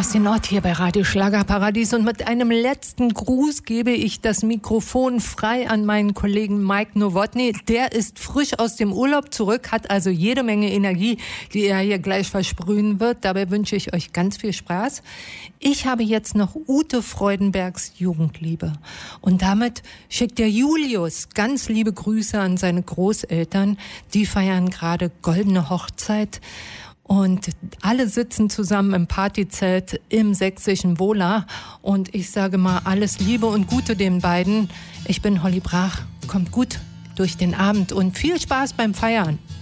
Kerstin Ott hier bei Radio Schlagerparadies und mit einem letzten Gruß gebe ich das Mikrofon frei an meinen Kollegen Mike Nowotny. Der ist frisch aus dem Urlaub zurück, hat also jede Menge Energie, die er hier gleich versprühen wird. Dabei wünsche ich euch ganz viel Spaß. Ich habe jetzt noch Ute Freudenbergs Jugendliebe und damit schickt der Julius ganz liebe Grüße an seine Großeltern. Die feiern gerade goldene Hochzeit. Und alle sitzen zusammen im Partyzelt im sächsischen Wohler. Und ich sage mal alles Liebe und Gute den beiden. Ich bin Holly Brach. Kommt gut durch den Abend und viel Spaß beim Feiern.